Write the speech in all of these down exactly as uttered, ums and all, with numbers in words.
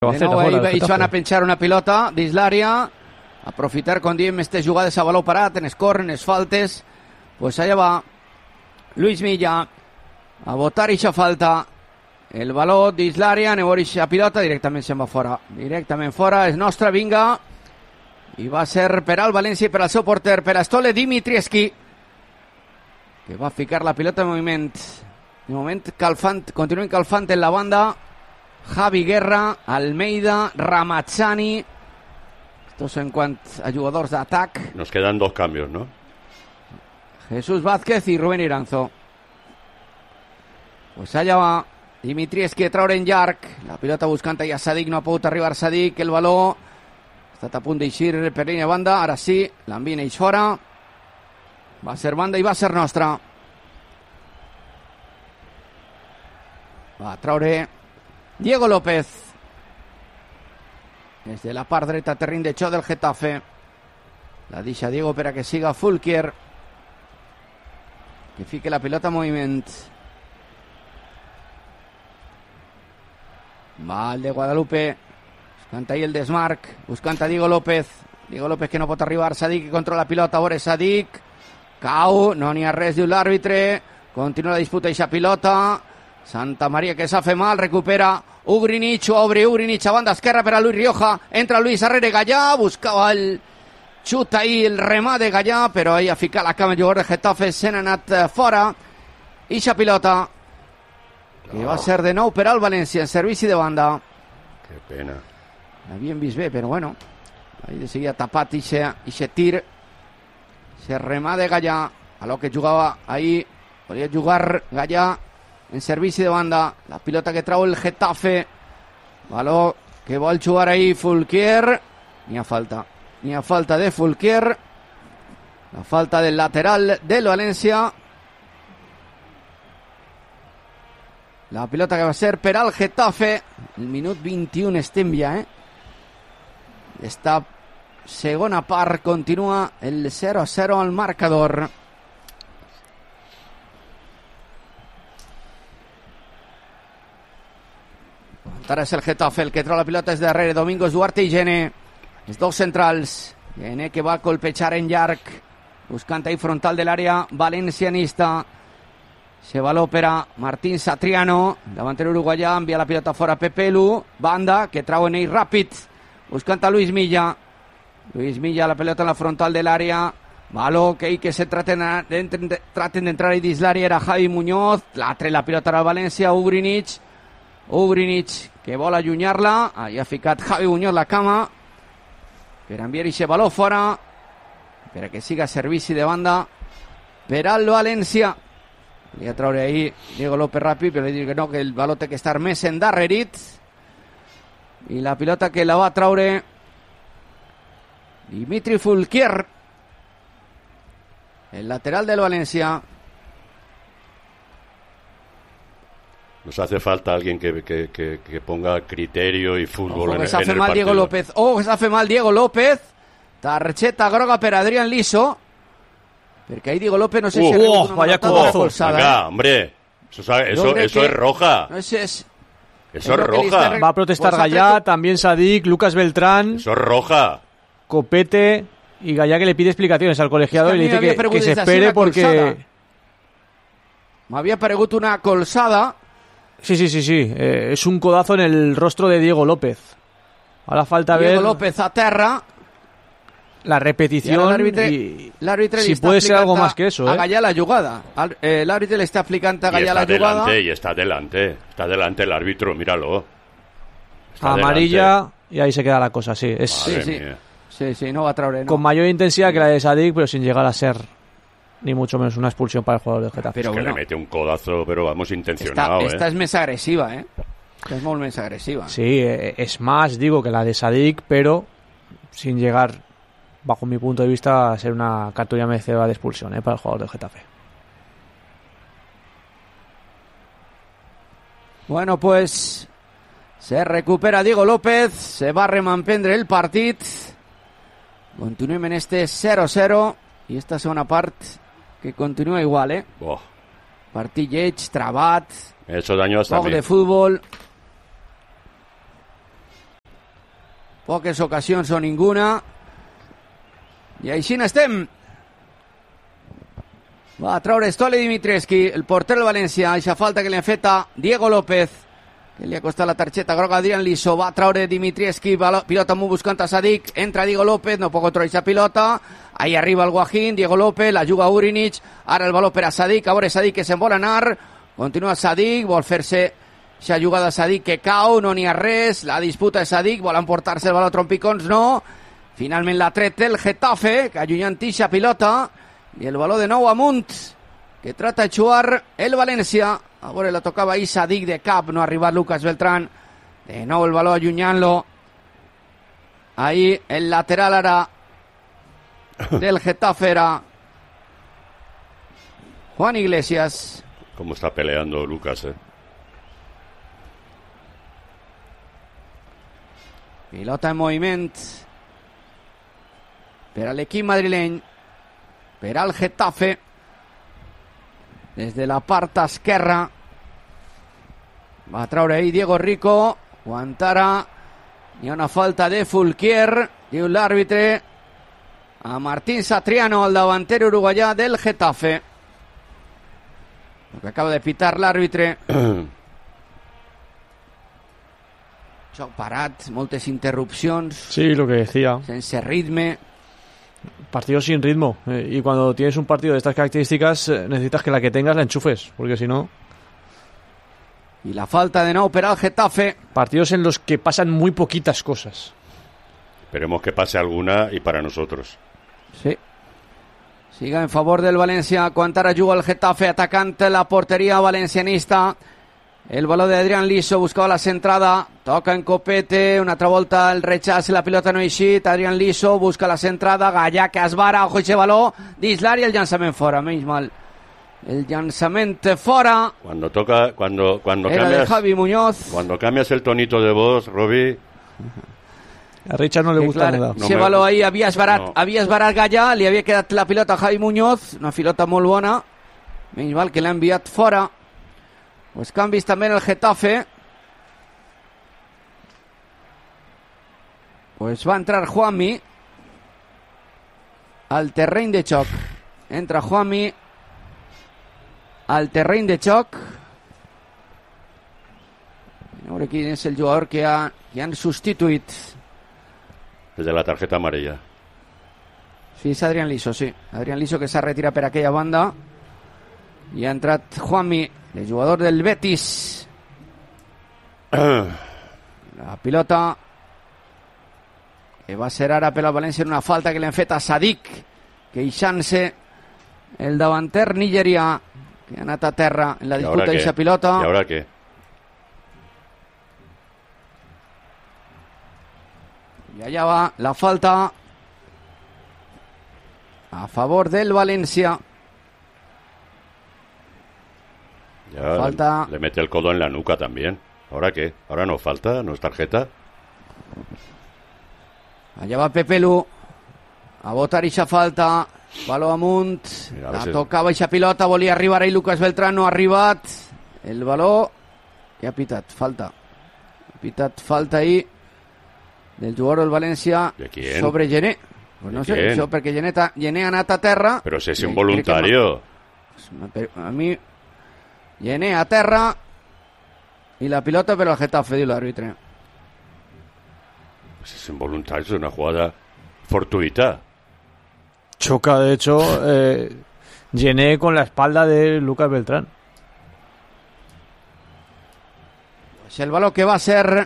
De nou ahir ells van a penjar una pilota dins l'àrea, aprofitar, com diem, aquestes jugades a baló parat, en es corren, es faltes. Pues allà va Luis Milla a botar eixa falta. El baló dins l'àrea, anem a veure eixa pilota, directament se'n va fora. Directament fora, és nostra, vinga. I va ser per al València i per al seu porter, per a Stole Dimitrievski, que va ficar la pilota en moviment. De moment, calfant, continuen calfant en la banda Javi Guerra, Almeida, Ramazzani. Estos en cuanto a jugadores de ataque. Nos quedan dos cambios, ¿no? Jesús Vázquez y Rubén Iranzo. Pues allà va Dimitrievski a traure en llarg. La pilota buscant allà Sadik, no ha pogut arribar Sadik. El baló ha estat a punt d'eixir per línia banda. Ara sí, l'envien ells fora. Va ser banda i va ser nostra. Va a traure Diego López. Des de la part dreta, terreny de xoc del Getafe. La deixa Diego per a que siga Fulquier, que fique la pilota en moviment. Va el de Guadalupe, buscant ahí el desmarc, buscant a Diego López. Diego López que no pot arribar. Sadik que controla la pilota. A veure Sadik, cau, no n'hi ha res, diu l'àrbitre. Continua la disputa eixa pilota. Santa Maria que s'ha fet mal, recupera Ugrinic, obre Ugrinic a banda esquerra per a Luis Rioja, entra Luis Arrere Gallà, buscava el xut ahí, el remat de Gallà, però ahí ha ficat la cama el jugador de Getafe, se n'ha anat fora. Ixa pilota que va ser de nou per al València en servici de banda. Que pena. L'havien vist bé, però bueno, ahí de seguida tapat ixe tir, se remat de Gallà, a lo que jugava ahí, podia jugar Gallà en servici de banda. La pilota que trau el Getafe, baló que vol jugar ahí Fulquier. N'hi ha falta, n'hi ha falta de Fulquier, la falta del lateral del València. La pilota que va ser per al Getafe. El minut vint-i-u estem ja, eh? Esta segona part continua el zero a zero al marcador. Ara és el Getafe el que trau la pilota des de darrere. Domingos, Duarte i Gene, els dos centrals. Gene que va colpejar en llarg, buscant ahí frontal de l'àrea valencianista. Se baló per a Martín Satriano, davanter uruguaià, envia la pilota fora Pepe Lu, banda que trau en ell ràpid, buscant a Luis Milla. Luis Milla, la pilota en la frontal de l'àrea, baló que, que se traten d'entrar ahí dins l'àrea, era Javi Muñoz, l'altre la pilota a València, Ugrinic. Ugrinic que vol allunyar-la, ahí ha ficat Javi Muñoz la cama per enviar ixe baló fora per a que siga servici de banda per al València. Volia traure ahí Diego López ràpid, però li dic que no, que el baló té que estar més endarrerit, i la pilota que la va traure Dimitri Fulquier, el lateral del València. Nos hace falta alguien que, que, que, que ponga criterio y fútbol. Ojo, en, que se hace en mal el Diego López. Ojo, que se hace mal Diego López. Tarjeta groga per Adrián Liso. Perquè ahí Diego López no sé uh, si... Oh, vaya codazo. Venga, eh? Hombre. Eso, eso, eso es roja. No sé, es, eso es, es roja. Va a protestar pues Gallà, preto... también Sadik, Lucas Beltrán. Eso es roja. Copete y Gallà que le pide explicaciones al colegiado es que y le dice que, que se espere porque... Me había paregut una colzada. Sí, sí, sí, sí. Eh, es un codazo en el rostro de Diego López. Ahora falta Diego ver... Diego López a terra. La repetición y... L'àrbitre si puede ser algo más que eso, a ¿eh? Gallà la jugada. Eh, l'àrbitre le está aplicando a Gallà la jugada. Delante, y está delante. Está delante el árbitro, míralo. Está amarilla delante. Y ahí se queda la cosa, sí. Es, sí, sí. sí, sí, no va a traure, no. Con mayor intensidad que la de Sadik, pero sin llegar a ser... ni mucho menos una expulsión para el jugador del Getafe. Pero es que bueno, le mete un codazo, pero vamos intencionado. Esta, esta eh. es més agresiva, ¿eh? Esta es molt més agresiva. Sí, es más, digo, que la de Sadik, pero sin llegar, bajo mi punto de vista, a ser una cartulina merecedora de expulsión, ¿eh? Para el jugador del Getafe. Bueno, pues se recupera Diego López, se va a remanprendre el partit. Continuem en este cero cero i esta segona part que continua igual, eh? Oh. Partit lleig, trabat, he hecho daño hasta poc a mí. de futbol. poques ocasions o ninguna. I així n'estem. Va a treure Stole Dimitrievski, el porter del València. Eixa falta que li ha fet a Diego López, que li ha costat la targeta groga a Adrián Liso. Va a treure Dimitrievski, pilota molt buscant a Sadik. Entra Diego López, no pot controlar aquesta pilota. Ahí arriba el Guajín, Diego López, la juga Urinic. Ara el valor per a Sadik, a veure Sadik que se'n vol anar. Continua Sadik, vol fer-se aquesta jugada Sadik que cau, no n'hi ha res. La disputa de Sadik, vol emportar-se el valor a trompicons, no. Finalment l'ha tret el Getafe, que allunyant eixa pilota. I el valor de nou amunt, que trata de jugar el València. A veure, la tocava ahí Sadik de cap, no ha arribat Lucas Beltrán. De nou el valor allunyant-lo. Ahí el lateral ara del Getafe era Juan Iglesias. Cómo está peleando Lucas, eh. Pilota en moviment per a l'equip madrileny, per al Getafe, des de la part esquerra. Va a treure ahí Diego Rico, aguantara. Hi ha una falta de Fulquier, diu l'àrbitre, a Martín Satriano, el davanter uruguaià del Getafe. Lo que acaba de pitar l'àrbitre. Joc parat, moltes interrupcions. Sí, lo que decía. Sense ritme. Partido sin ritmo. Eh, y cuando tienes un partido de estas características, eh, necesitas que la que tengas la enchufes, porque si no... Y la falta de nou per al Getafe. Partidos en los que pasan muy poquitas cosas. Esperemos que pase alguna y para nosotros. Sí. Siga en favor del València. Quan ara juga el Getafe atacant la porteria valencianista. El valor de Adrián Liso, buscava la centrada, toca en Copete, una altra volta el rechaç, la pilota no ha eixit. Adrián Liso busca la centrada, Gallà que es vara, ojo ese valor dins l'àrea, el llançament fora, menys mal. El llançament fora. Cuando toca, cuando, cuando era cambias, de Javi Muñoz. Cuando cambias el tonito de voz, Robi. A Richard no le gusta clar, nada. Ese No me... valor ahí havia esbarat, no. havia esbarat Gallà, li havia quedat la pilota a Javi Muñoz, una pilota molt bona, menys mal que l'ha enviat fora. Pues canvis també en el Getafe. Pues va entrar Juanmi al terreny de xoc. Entra Juanmi al terreny de xoc. A veure quin és el jugador que, ha, que han substituït. Desde la tarjeta amarilla. Sí, és Adrián Liso, sí. Adrián Liso que s'ha retirat per aquella banda. I ha entrat Juanmi, el jugador del Betis. La pilota que va ser ara per al València en una falta que li han fet a Sadik, queixant-se el davanter nigerià, que ha anat a terra en la disputa d'aquesta pilota. ¿Y ahora qué? I allà va la falta a favor del València. Ya Falta. Le mete el codo en la nuca también. ¿Ahora qué? ¿Ahora no falta? ¿No es tarjeta? Allà va Pepe Lu a votar eixa falta. Baló amunt. Mira, La si... tocava eixa pilota. Volia arribar ahí Lucas Beltrán. No ha arribat. El baló que ha pitat. Falta. Ha pitat falta ahí del jugador del València ¿De quién? sobre Gené. Pues no ¿De sé, quién? això perquè Gené, ta, Gené ha anat a terra. Pero si es Eh, involuntario. crec que no. A mi Gené a terra y la pilota pero el Getafe, diu l'àrbitre. Pues es involuntario, es una jugada fortuita. Choca, de hecho, eh, Gené con la espalda de Lucas Beltrán. Pues el baló que va a ser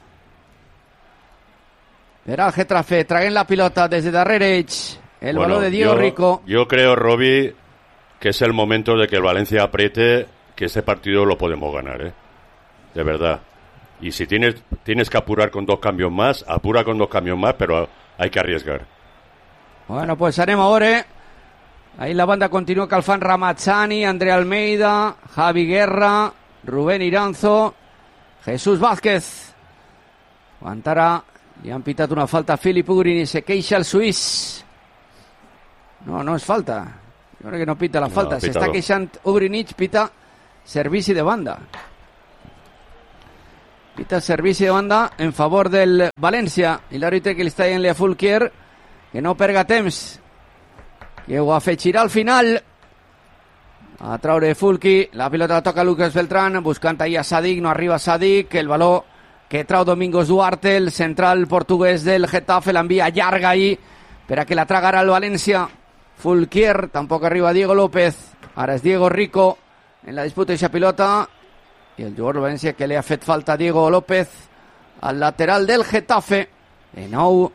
per al Getafe, traguent la pilota des de darrere ells. El Bueno, baló de Diego yo, Rico. Yo creo, Robi, que es el momento de que el Valencia apriete, que este partido lo podemos ganar, ¿eh? De verdad. Y si tienes, tienes que apurar con dos cambios más, apura con dos cambios más, pero hay que arriesgar. Bueno, pues anem a veure. Ahí la banda continua calfant Ramazzani, André Almeida, Javi Guerra, Rubén Iranzo, Jesús Vázquez. Aguantarà. Li han pitat una falta a Filip Ugrini, se queixa el suís. No, no és falta. Jo crec que no pita la No, falta. S'està pítalo. queixant Ugrinich, pita servici de banda. Pita el servici de banda en favor del València. I l'àrbitre que li està dient a Fulquier que no perga temps, que ho afegirà al final. A traure Fulqui, la pilota la toca Lucas Beltrán, buscant ahí a Sadik, no arriba Sadik, el baló que trau Domingos Duarte, el central portuguès del Getafe, l'envia llarga ahí per a que la traga ara el València. Fulquier, tampoc arriba Diego López, ara és Diego Rico en la disputa d'aquesta pilota, i el jugador del València que li ha fet falta Diego López al lateral del Getafe. De nou,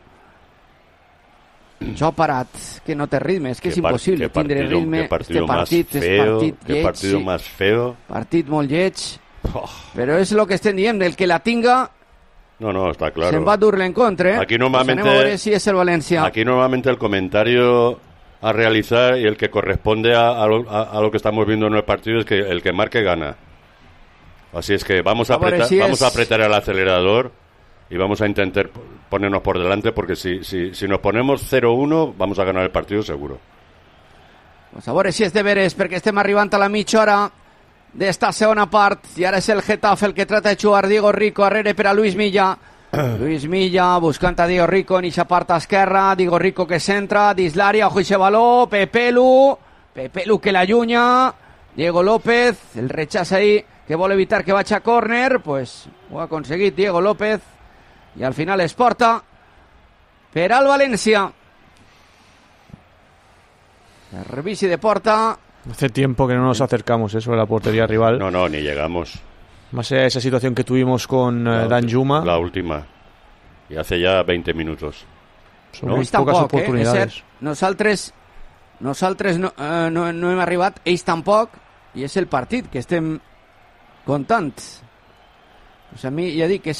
jo parat, que no té ritme, és que és impossible tindre ritme. Este partit és partit lleig, partido más feo. Partit molt lleig, oh. Però és el que estem dient, el que la tinga no, no, está claro. Se'n va dur l'encontre, eh? Aquí normalmente, pues a veure si és el València. Aquí normalmente el comentario a realizar y el que corresponde a, a, lo, a, a lo que estamos viendo en el partido es que el que marque gana. Así es que vamos a, a apretar, si vamos es... a apretar el acelerador y vamos a intentar ponernos por delante, porque si, si, si nos ponemos cero uno vamos a ganar el partido seguro. Pues a veure si és de veres, perquè estem arribant a la mitja hora d'esta segona part, i ara és el Getafe el que trata de jugar Diego Rico darrere per a Luis Milla. Luis Milla buscant a Diego Rico en eixa part esquerra, Diego Rico que centra dins l'àrea, ojo eixe baló, Pepelu, Pepelu que l'allunya, Diego López, el rechaç ahí que vol evitar que vagi a córner, pues ho ha aconseguit Diego López, i al final es porta per al València. El revisi de porta. Hace tiempo que no nos acercamos eso a la portería rival. No, no, ni llegamos. Más allá de esa situación que tuvimos con la, Danjuma. La última. Y hace ya veinte minutos. Son ¿no? Muy pocas tampoc, oportunidades. Eh? Nosaltres, nosaltres no, eh, no, no hem arribat, ells tampoc, i és el partit que estem contant. Pues a mi ja dic que és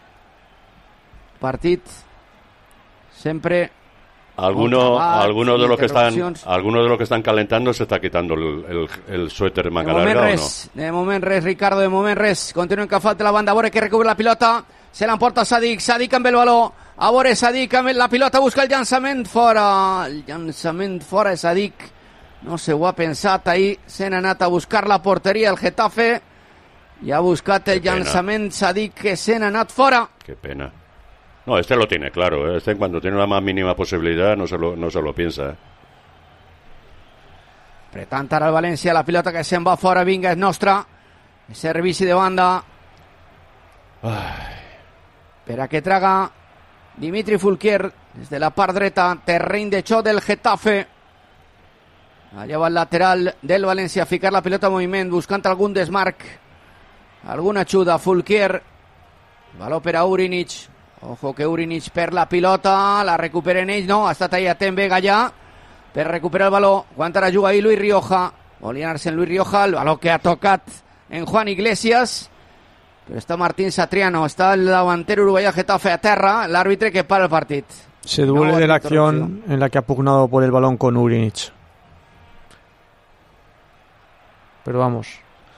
partit sempre... Alguno, alguno de los que están, alguno de los que están calentando se está quitando el, el, el suéter manga larga, res, ¿o no? De moment res, Ricardo, de moment res. Continuen que falta la banda, a veure que recubre la pilota, se l'emporta Sadik, Sadik amb el baló, a veure Sadik amb la pilota, busca el llançament fora, el llançament fora de Sadik, no se ho ha pensat ahir, se n'ha anat a buscar la porteria el Getafe, i ha buscat el llançament Sadik que se n'ha anat fora. Que pena. No, este lo tiene claro, ¿eh? Este cuando tiene la más mínima posibilidad no se lo, no se lo piensa. ¿eh? Apretant ara el València, la pilota que se'n va fora, vinga, és nostra. Servici de banda. Ai. Per a que traga Dimitri Fulquier des de la part dreta, terreny de xoc del Getafe. Allà va el lateral del València a ficar la pilota en moviment, buscant algun desmarc, alguna ajuda. Fulquier, baló per a Urinic. Ojo que Urinic per la pilota, la recuperen ells, no, ha estat ahí atent Vega ja per recuperar el baló, aguanta la juga ahí Luis Rioja, volia anar-se en Luis Rioja, el baló que ha tocat en Juan Iglesias, però està Martín Satriano, està el davantero uruguaià Getafe a terra, l'àrbitre que para el partit. Se duele no, de la acción en la que ha pugnado por el balón con Urinic. Pero vamos,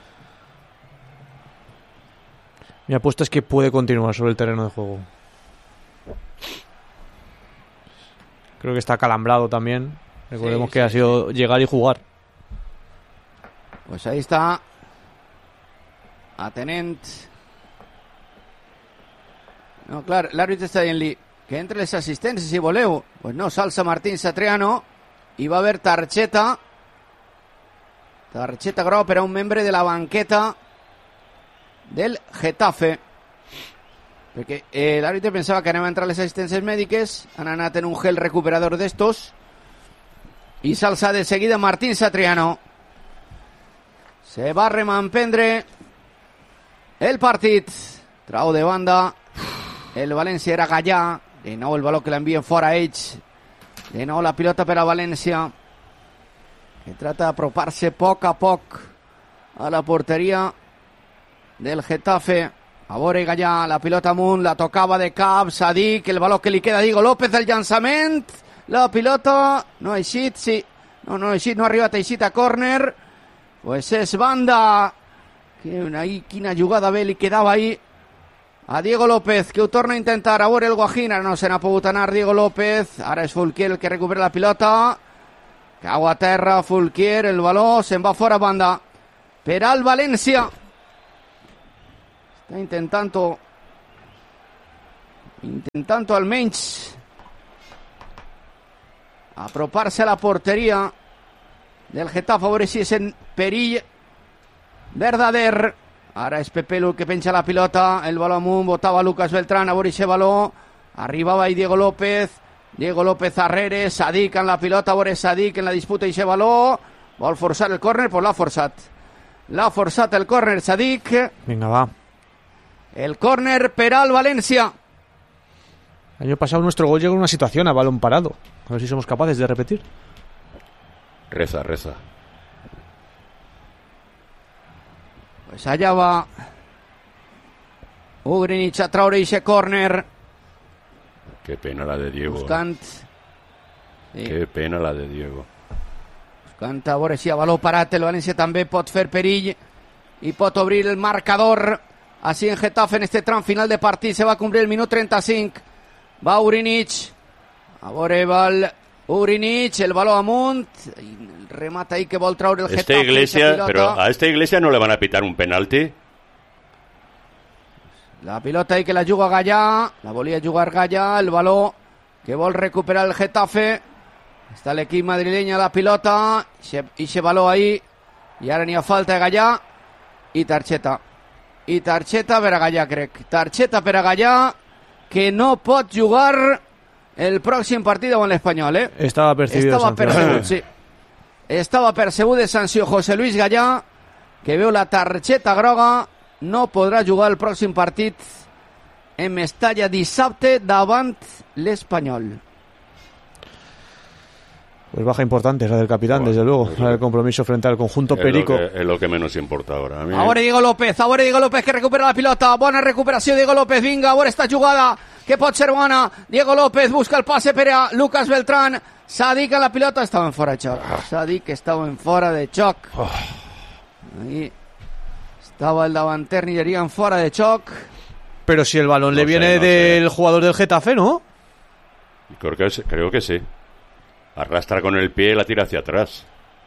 mi apuesta es que puede continuar sobre el terreno de juego. Creo que está calambrado también. Recordemos sí, que sí, ha sido sí. llegar y jugar. Pues ahí está. Atenent. No, clar, l'àrbitre està dient-li que entre les assistències, si voleu. Pues no, s'alça Martín Satriano i va haver targeta. Targeta groga per a un membre de la banqueta del Getafe. Perquè eh, l'àrbitre pensava que anem a entrar les assistències mèdiques, han anat en un gel recuperador d'estos i s'alça de seguida Martín Satriano. Se va remampendre el partit, trau de banda el València, era Gallà, de nou el baló que l'envien fora ells, de nou la pilota per a València, que trata d'apropar-se a poc a poc a la porteria del Getafe. A veure Gallà, la pilota amunt, la tocava de cap, Sadik, el baló que li queda a Diego López, el llançament, la pilota no ha eixit, sí, no, no ha eixit, no ha arribat a eixit a córner, pues és banda, que ahí, quina jugada bé li quedava ahí a Diego López, que ho torna a intentar, a veure el Guajina, no se n'ha pogut anar Diego López, ara és Fulquier el que recupera la pilota, cau a terra Fulquier, el baló se'n va fora banda, per al València. Está intentando intentando almenys apropar-se a la porteria del Getafe, a veure si és en perill verdader. Ara és Pepelu el que penja la pilota, el baló amunt, botava Lucas Beltrán, a veure aquest baló, arribava ahí Diego López, Diego López arrere, Sadik en la pilota, a veure Sadik en la disputa aquest baló, vol forçar el córner, pues l'ha forçat. L'ha forçat el córner Sadik. Venga, va. El córner per al València. El año pasado nuestro gol llegó en una situación a balón parado. A ver si somos capaces de repetir. Reza, reza. Pues allá va Ugrinic a traure ese córner. Qué pena la de Diego. Buscant. Sí. Qué pena la de Diego. Buscant a veure si a baló parat el València també pot fer perill i pot obrir el marcador. Así en Getafe en este tram final de partit se va cumplir el minut trenta-cinc. Va Ugrinic. A veure va el Ugrinic, el baló amunt. El remata ahí que vol traure el Getafe. Esta iglesia, pero a esta iglesia no le van a pitar un penalti. La pilota ahí que la juga Gallà. La volia jugar Gallà. El baló que vol recuperar el Getafe. Està l'equip madrileny a la pilota. I se baló ahí. I ara n'hi ha falta de Gallà. I targeta. I targeta per a Gallà, crec. Targeta per a Gallà, que no pot jugar el pròxim partit amb l'Espanyol, eh? Estava percibido. Estava percebut, sí. Estava percebut de sanció José Luis Gallà, que veu la targeta groga. No podrà jugar el pròxim partit en Mestalla dissabte davant l'Espanyol. Pues baja importante la del capitán, bueno, desde luego, la del compromiso frente al conjunto es perico. Lo que, es lo que menos importa ahora. A mí... Ahora Diego López, ahora Diego López que recupera la pilota. Buena recuperació, Diego López, vinga, ahora esta jugada que pot ser bona. Diego López busca el pase per a Lucas Beltrán. Sadik a la pilota, estava en fora de xoc. Sadik estava en fora de xoc. Ahí estaba el davanter nigerià en fora de xoc. Pero si el balón no le sé, viene no del sé. jugador del Getafe, ¿no? Creo que, creo que sí. Arrastra con el pie y la tira hacia atrás.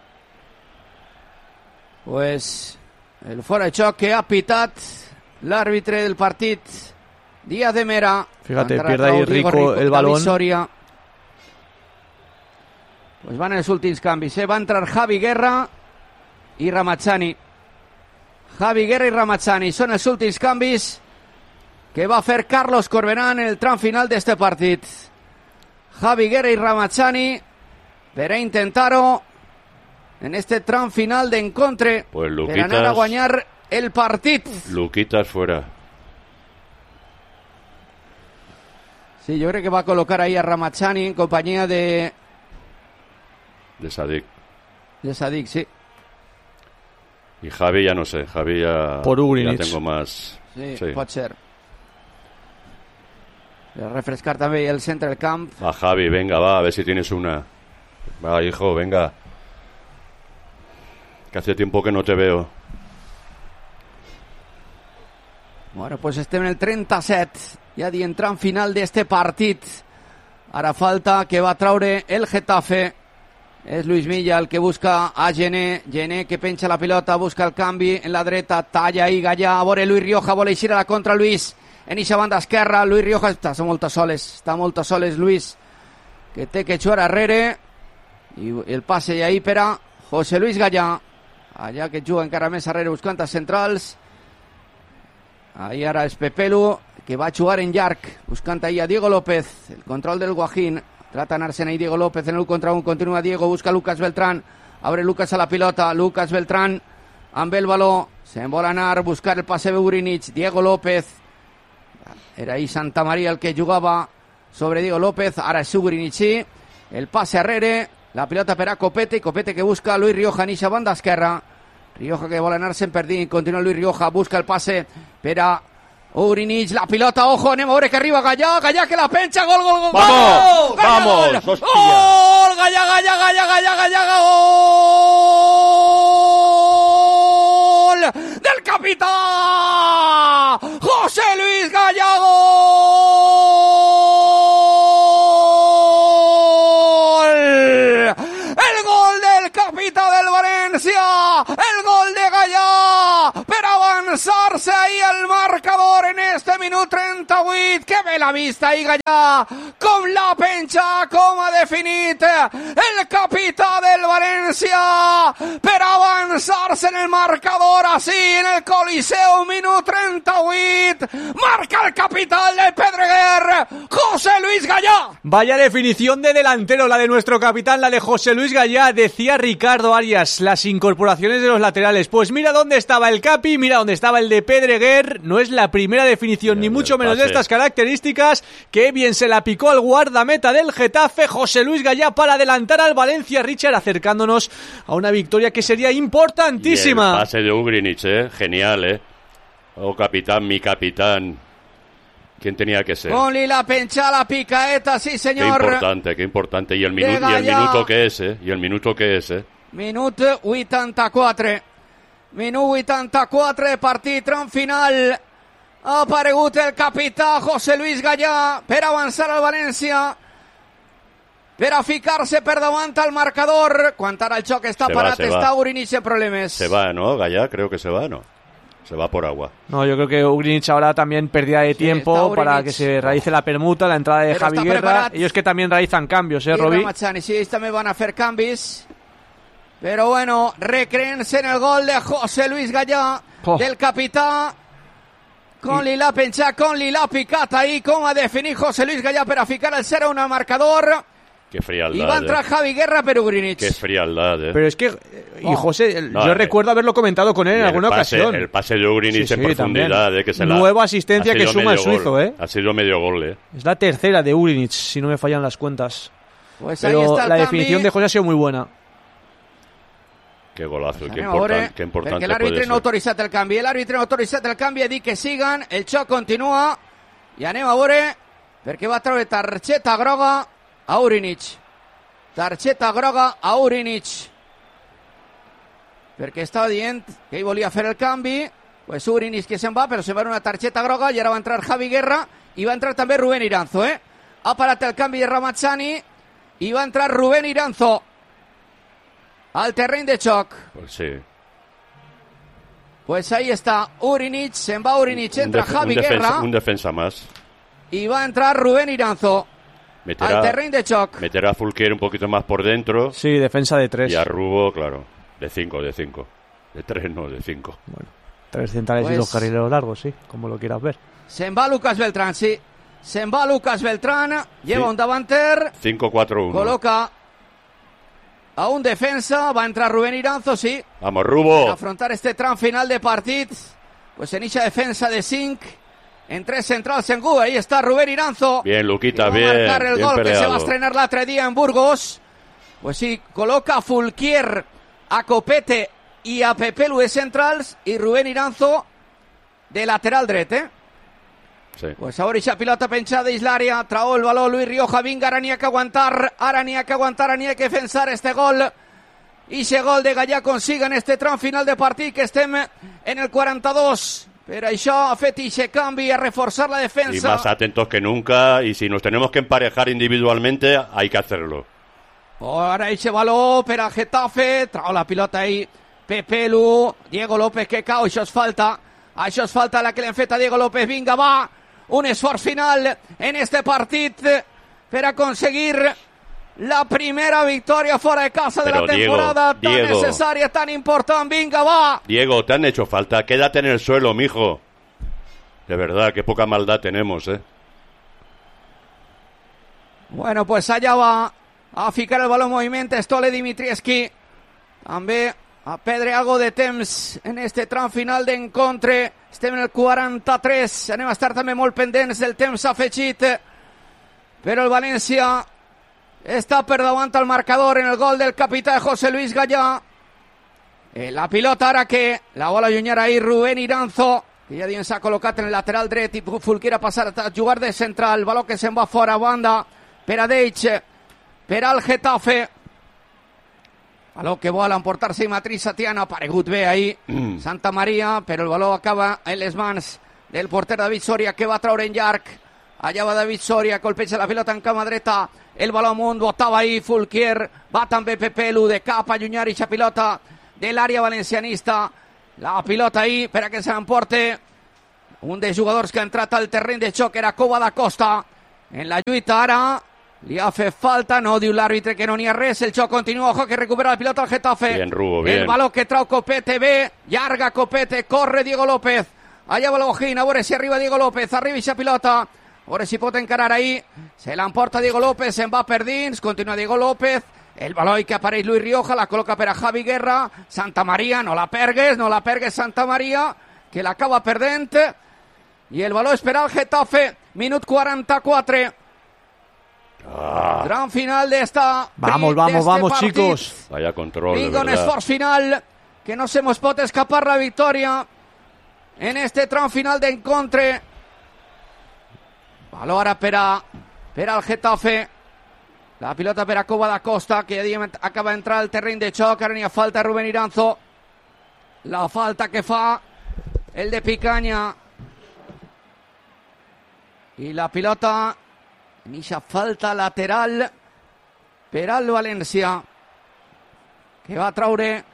Pues el fora de xoc que ha pitat l'àrbitre del partit, Díaz de Mera. Fíjate, pierde ahí Rico, Rico el balón. Soria. Pues van els últims canvis, eh? Va entrar Javi Guerra i Ramazzani. Javi Guerra i Ramazzani són els últims canvis que va fer Carlos Corberà en el tram final d'este partit. Javi Guerra i Ramazzani per a intentar-ho en este tram final d'encontre, pues Luquitas, per anar a guanyar el partit. Luquitas fuera. Sí, jo crec que va col·locar ahí a Ramazzani en companyia de... De Sadik. De Sadik, sí. Y Javi ya no sé, Javi ya... Por Ugrinic. Ya tengo más... Sí, sí, pot ser. A refrescar també el centre del camp. Va, Javi, venga, va, a ver si tienes una. Va, hijo, venga. Que hace tiempo que no te veo. Bueno, pues estem en el trenta-set, ja dient tram final d'este partit. Ara falta que va traure el Getafe. És Luis Milla el que busca a Gené. Gené que penja la pilota, busca el canvi en la dreta, talla i Gallà. A veure Luis Rioja, vol eixir a la contra Luis. En eixa banda esquerra, Luis Rioja està molt soles, està molt soles Luis, que té que jugar arrere. I el passe ahí per a José Luis Gallà. Allà que juga encara més arrere buscant a centrals. Ahí ara és Pepelu, que va jugar en llarg, buscant ahí a Diego López. El control del Guajín. Trata d'anar-se ahí Diego López en el contra un. Continua Diego, busca Lucas Beltrán. Abre Lucas a la pilota. Lucas Beltrán amb el baló. Se'n vol anar, buscar el passe de Ugrinic. Diego López. Era ahí Santa María el que jugava sobre Diego López. Ara és Ugrinic, sí. El passe arrere. La pilota per a Copete. Copete que busca Luis Rioja en eixa banda esquerra. Rioja que vol anar-se'n perdint. Continua Luis Rioja. Busca el passe per a Ugrinic, la pilota, ojo, anem a veure que arriba Gallà, Gallà que la pencha, gol, gol, gol, vamos, Gallà, vamos, gol, hostia. Gol, Gallà, Gallà, Gallà, Gallà, Gallà, gol del capitán José Luis Gallà, gol, el gol del capitán del València, el gol de Gallà per avançar-se ahí al marcador en este minut trenta-vuit, que bé la vista i Gallà, com la penja, com ha definit el capità del València per avançar-se en el marcador, así en el Coliseo, minut trenta-vuit, marca el capitán del Pedreguer, José Luis Gallà. Vaya definición de delantero la de nuestro capitán, la de José Luis Gallà. Decía Ricardo Arias, las incorporaciones de los laterales. Pues mira dónde estaba el Capi, mira dónde estaba el de Pedreguer. No es la primera definición, ni mucho menos de estas características. Qué bien se la picó al guardameta del Getafe, José Luis Gallà, para adelantar al Valencia, Richard, acercándonos a una victoria que sería importantísima. Y el pase de Ugrinic, eh, genial, eh. Oh, capitán, mi capitán. ¿Quién tenía que ser? Con la pencha, la picaeta, sí señor. Qué importante, qué importante. Y el, minu y el minuto que es, eh. Y el minuto que es, eh. Minut vuitanta-quatre. Minut vuitanta-quatre de partit, tram final. Ha aparegut el capità José Luis Gallà per avançar al València, per a ficar-se per davant al marcador. Quan ara el xoc està se parat, va, està Ugrinic en problemes. Se va, ¿no? Gallà, creo que se va, ¿no? Se va por agua. No, yo creo que Ugrinic ahora también pérdida de tiempo sí, para que se realice la permuta, la entrada de Però Javi Guerra. Preparat. Ellos que también realizan cambios, ¿eh, Robi? Sí, ells també van a fer canvis. Però bueno, recreen-se en el gol de José Luis Gallà, oh. del capità. Con Lila pencha, con Lila picata ahí, com ha definit José Luis Gallà per a ficar el cero al marcador. Qué frialdad. Y va a entrar eh. Javi Guerra, pero Ugrinic. Qué frialdad, eh. Pero es que, y José, no, yo eh, recuerdo haberlo comentado con él en alguna pase, ocasión. El pase de Ugrinic sí, en sí, profundidad, eh, que se la, nueva asistencia que suma el suizo, gol, eh. Ha sido medio gol, eh. Es la tercera de Ugrinic, si no me fallan las cuentas. Pues pero ahí está el la cambi. definición de José ha sido muy buena. Qué golazo, pues qué, important, qué importante perquè l'àrbitre no ha autoritzat el canvi, l'àrbitre no ha autoritzat el canvi, ha dit que siguen, el xoc continua, i anem a veure, perquè va treure targeta groga a Ugrinic. Targeta groga a Ugrinic. Perquè estava dient que ell volia fer el canvi, pues Ugrinic que se'n va, però se'n va una targeta groga, i ara va entrar Javi Guerra, i va entrar també Rubén Iranzo, eh? Ha parat el canvi de Ramazzani, i va entrar Rubén Iranzo al terreny de xoc. Pues sí. Pues ahí está Ugrinic, se'n va Ugrinic, entra Javi un defensa, Guerra. Un defensa más. Y va a entrar Rubén Iranzo meterá, al terreno de choc. Meterá a Fulquier un poquito más por dentro. Sí, defensa de tres. Y a Rubo, claro, de cinco, de cinco. De tres no, de cinco. Bueno, tres centrales pues, y dos carrileros largos, sí, como lo quieras ver. Se'n va Lucas Beltrán, sí. Se'n va Lucas Beltrán, lleva sí. un davanter. cinco cuatro uno. Coloca a un defensa, va a entrar Rubén Iranzo, sí. Vamos, Rubo. A afrontar este tram final de partit. Pues en esa defensa de cinc. En tres centrals en Gu, ahí está Rubén Iranzo. Bien, Luquita, va bien. a marcar el bien gol peleado. que se va a estrenar l'altre día en Burgos. Pues sí, coloca a Fulquier, a Copete y a Pepelu de centrals y Rubén Iranzo de lateral dret, eh? Sí. Pues ahora esa pilota penjada dins l'àrea, trau el baló Luis Rioja, vinga, ara n'hi ha que aguantar, ara n'hi ha que aguantar, ara n'hi ha que defensar este gol. I ese gol de Gallà consiga en este tram final de partit, que estem en el quaranta-dos. Pero això ha fet ese canvi a reforzar la defensa. Y más atentos que nunca, y si nos tenemos que emparejar individualmente, hay que hacerlo. Ahora ese baló per a Getafe, trau la pilota ahí, Pepelu, Diego López que cau, això és falta, això és falta la que li han fet a Diego López, vinga, va, un esforç final en este partit per aconseguir la primera victòria fora de casa de Pero la temporada, Diego, tan Diego, necessària, tan important, vinga, va. Diego, te han hecho falta, quédate en el suelo, mijo. De verdad, qué poca maldad tenemos, eh. Bueno, pues allà va a ficar el baló en moviment Stole Dimitrievski, també a perdre algo de temps en este tram final d'encontre. Estem en el quaranta-tres, anem a estar també molt pendents del temps afegit, però el València està per davant al marcador en el gol del capità José Luis Gallà. Eh, la pilota ara que la vol allunyar ahí Rubén Iranzo, que ja dins s'ha col·locat en el lateral dret, i Fulquier a passar a jugar de central, el baló que se'n va fora a banda per a Deitch, per al Getafe. Baló que vol emportar-se i Matriz Satiana, ha aparegut bé ahí mm. Santa Maria, però el baló acaba en les mans del porter David Soria, que va traure en llarg. Allà va David Soria, colpeja la pilota en cama dreta, el baló amunt, botava ahí Fulquier, va també Pepelu de cap a allunyar ixa pilota de l'àrea valencianista. La pilota ahí per a que s'emporte un dels jugadors que ha entrat al terreny de xoc era Cova da Costa. En la lluita ara li ha fet falta, no diu l'àrbitre que no n'hi ha res, el xoc continua, ojo que recupera la pilota el Getafe. Bien, Rubo, bien. El baló que trau Copete bé, llarga Copete, corre Diego López, allà va l'Ojín, a veure si arriba Diego López, arriba ixa pilota, a veure si pot encarar ahí, se l'emporta Diego López, se'n va per dins, continua Diego López, el baló i que apareix Luis Rioja, la col·loca per a Javi Guerra, Santa Maria, no la pergues, no la pergues Santa Maria, que l'acaba perdent, i el baló és per al Getafe, minut quaranta-quatre. Ah. Gran final de esta Vamos, vamos, de este vamos, partit. chicos. Vaya control, Vinga, de un verdad. esforç final que no se nos pot escapar la victòria en este tram final d'encontre. Baló ara per a per al Getafe, la pilota per a Cova da Costa, que ja acaba d'entrar al terreny de xoc. Ara n'hi ha falta a Rubén Iranzo, la falta que fa el de Picanya, i la pilota en ixa falta lateral per al València, que va a traure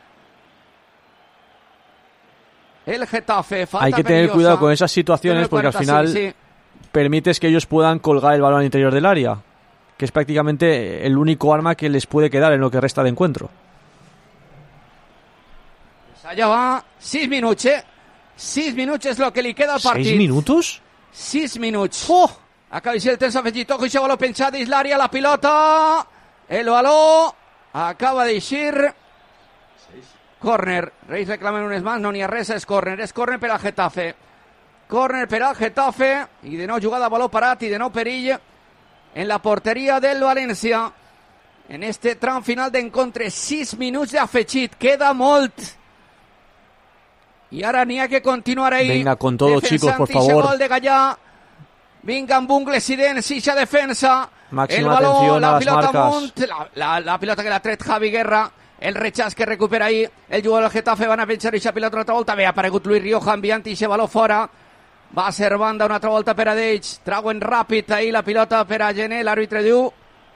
el Getafe. Falta Hay que tener perillosa. cuidado con esas situaciones porque al cuarenta, final sí, sí. permites que ellos puedan colgar el balón al interior del área, que es prácticamente el único arma que les puede quedar en lo que resta de encuentro. Pues allà va, sis minuts, eh? Sis minuts és el que li queda al partit. ¿Seis minutos? Sis minuts. Oh! Acaba de ser el temps afegit. Ojo, això baló pensat dins l'àrea, la pilota. El baló acaba d'eixir. Córner. Reis reclamen unes mans, no n'hi ha res, és córner. És córner per al Getafe. Córner per al Getafe. I de nou jugada a baló parat i de nou perill en la porteria del València. En este tram final d'encontre, sis minuts d'afegit. Queda molt. I ara n'hi ha que continuar ahí. Venga, con todo, chicos, por Defensant ixe favor. gol de Gallà. Vinga amb ungles i dents, ixa defensa. Máxima el baló, atención la a las pilota marcas. amunt, la, la, la pilota que l'ha tret Javi Guerra, el rechaç que recupera ahí el jugador del Getafe. Van a penjar ixa pilota una altra volta. Bé, ha aparegut Luis Rioja enviant ixe baló fora. Va a ser banda una altra volta per a d'ells. Trauen ràpid ahí la pilota per a Gené. L'àrbitre diu,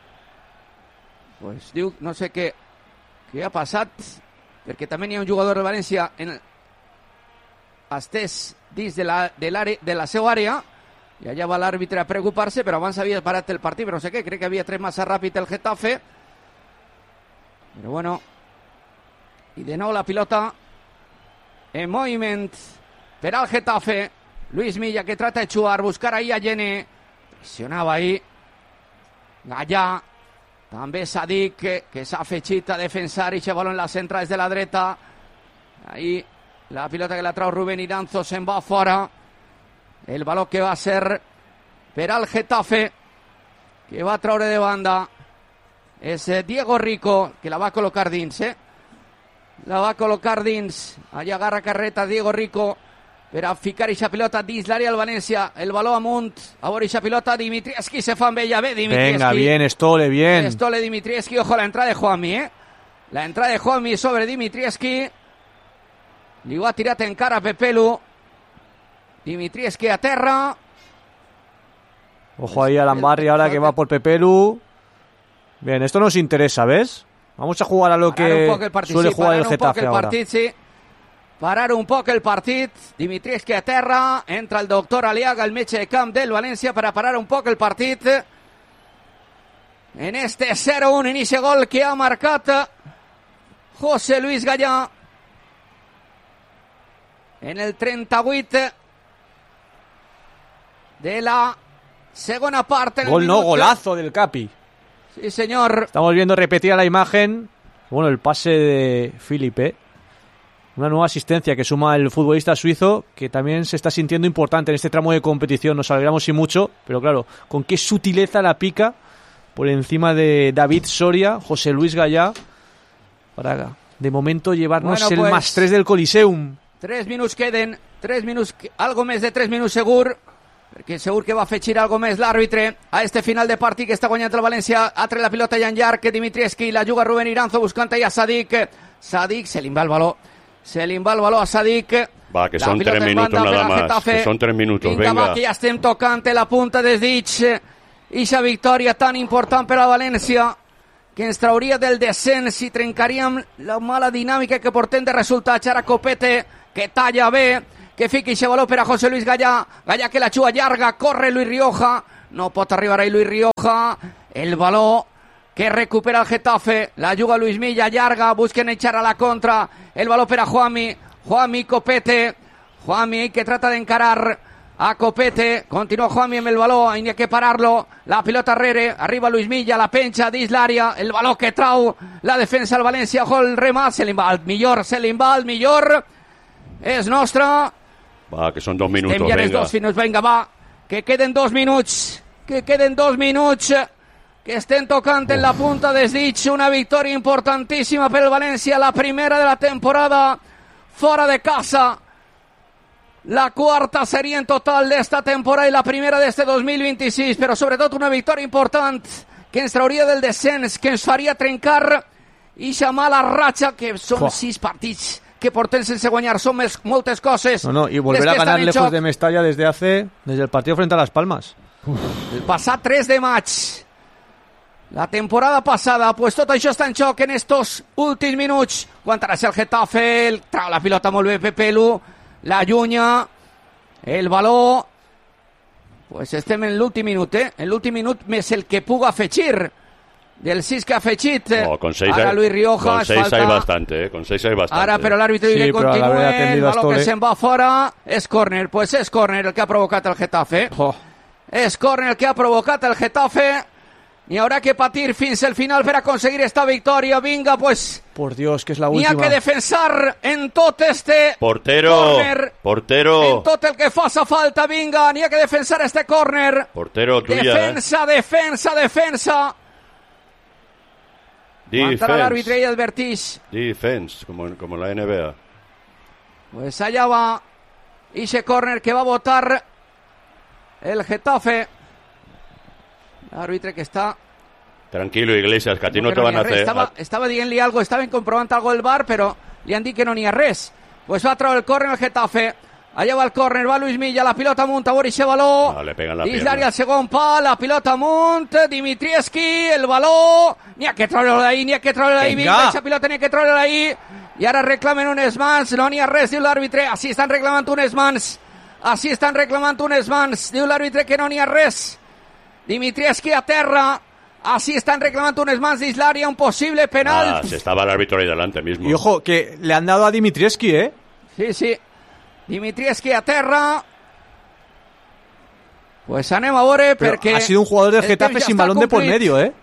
pues diu, no sé què, què ha passat, perquè també hi ha un jugador de València en estès dins de la, de, l'àrea, de la seva àrea, i allà va l'àrbitre a preocupar-se, però abans havia parat el partit, però no sé què, crec que havia tret massa ràpid el Getafe, però bueno, i de nou la pilota en moviment per al Getafe. Luis Milla que trata de xuar, buscar ahí a Gené, pressionava ahí Gallà, també Sadik que, que s'ha afegit a defensar i aquest baló en les centrals de la dreta. Ahí la pilota que la trau Rubén Iranzo, se'n va fora. El baló que va ser per al Getafe, que va traure de banda és Diego Rico, que la va col·locar dins, eh? La va col·locar dins. Allà agarra carreta Diego Rico per a ficar ixa pilota dins l'àrea del València. El baló amunt, a veure ixa pilota, Dimitrievski se fa amb ella, bé Dimitrievski. Venga, bien, Estole, bien. Estole Dimitrievski, ojo la entrada de Juanmi, eh? La entrada de Juanmi sobre Dimitrievski. Li ho ha tirat en cara a Pepelu. Dimitrievski a terra. Ojo ahí a Lambarri ahora que va por Pepelu. Bien, esto nos interesa, ¿ves? Vamos a jugar a lo Parar un que poc el partit, suele sí, jugar el parar un poc Getafe el ahora. partit, sí. Parar un poc el partit. Dimitrievski a terra. Entra el doctor Aliaga, el metge de camp del València, per a parar un poc el partit. En este cero uno, inici gol que ha marcat José Luis Gallà. En el trenta-vuit de la segona part. En el Gol no, minut. golazo del Capi. Sí, señor. Estamos viendo repetida la imagen. Bueno, el pase de Felipe. Una nueva asistencia que suma el futbolista suizo, que también se está sintiendo importante en este tramo de competición. Nos alegramos y mucho, pero claro, con qué sutileza la pica por encima de David Soria, José Luis Gallà, para de momento llevarnos Bueno, el pues, más tres del Coliseum. Tres minuts queden, tres minuts, algo més de tres minuts segur, perquè segur que va afegir algo més l'àrbitre a este final de partit que està guanyant el València. Ha tret la pilota Jan Llarg, Dimitrievski, la juga Rubén Iranzo buscant allà Sadik. Sadik, se li va el baló, se li va el baló a Sadik. Va, que La son pilota tres en minutos banda per nada al más, Getafe. que son tres minutos, Vinga, venga. va, que ja estem tocant la punta dels dits. Ixa victòria tan important per a València, que ens trauria del descens i trencaríem la mala dinàmica que portem de resultats. Ara Copete, que talla bé, que fiqui se való per a José Luis Gallà, Gallà que la xua llarga, corre Luis Rioja, no pot arribar ahí Luis Rioja, el baló que recupera el Getafe, la juga Luis Milla, llarga, busquen echar a la contra, el baló per a Juanmi, Juanmi, Copete, Juanmi que trata de encarar a Copete, continúa Juanmi en el baló, hay que pararlo, la pilota Rere, arriba Luis Milla, la pencha dins l'àrea, el baló que trau la defensa del València, gol remat, se li va al millor, se li va al millor, és nostre. Va, que són dos minuts, venga. Dos minuts, venga, va, que queden dos minuts, que queden dos minuts, que estem tocant en la punta des dits, una victòria importantíssima per el València, la primera de la temporada, fora de casa, la cuarta sería en total de esta temporada y la primera de este dos mil vint-i-sis, però sobretot una victòria important que ens trauria del descens, que ens faria trencar ixa mala ratxa, que són oh. sis partits que porten sense guanyar, són més, moltes coses. No, no, y volver a ganar lejos de Mestalla desde hace, desde el partido frente a Las Palmas. Uf. El passat tres de maig, la temporada passada, pues tot això està en xoc en estos últims minuts. Aguantarà el Getafe, el trau la pilota molt bé Pepelu, la llunya, el baló, pues estem en l'últim minut, eh? En l'últim minut més el que puga afegir, del sis que ha afegit. No, con seis ara hay, Luis Rioja. Con seis falta... hay bastante, eh? Con seis hay bastante. Ara, però l'àrbitre sí, diu que continue, el baló Stole. que se'n va fora, és córner, pues és córner el que ha provocat el Getafe. Oh. És córner el que ha provocat el Getafe. Ni haurà que patir fins el final per aconseguir esta victòria. Vinga, pues... Por Dios, que es la última. Ni ha que defensar en tot este portero, córner. Portero. En tot el que faça falta, vinga. Ni ha que defensar este córner. Portero tuya. Defensa, eh. defensa, defensa. Aguantarà l'àrbitre i advertix. Defense, como, como la N B A. Pues allá va ese córner que va a votar el Getafe. L'àrbitre que està... Tranquilo, Iglesias, que a ti no, no te no van a hacer... Estava, estava dient-li algo, estaven comprovant algo del bar, però li han dit que no n'hi ha res. Pues va a treure el córner el Getafe. Allà va el córner, va Luis Milla, la pilota amunt, a Boris baló. No, le pegan la dins l'àrea al segon pal, la pilota amunt, Dimitrievski, el baló. N'hi ha que treure-lo d'ahí, n'hi ha que treure-lo d'ahí, vinga, aquesta pilota n'hi ha que treure d'ahí. I ara reclamen unes mans, no n'hi ha res, diu l'àrbitre. Així estan reclamant unes mans. Així estan reclamant unes mans. Diu l'àrbitre que no n'hi ha res. Dimitrievski a terra. Así están reclamando unes mans dins l'àrea, un posible penal. Ah, se estaba el árbitro ahí delante mismo. Y ojo, que le han dado a Dimitrievski, ¿eh? Sí, sí. Dimitrievski a terra. Pues anem a veure perquè... Ha sido un jugador del Getafe sin balón de por medio, ¿eh?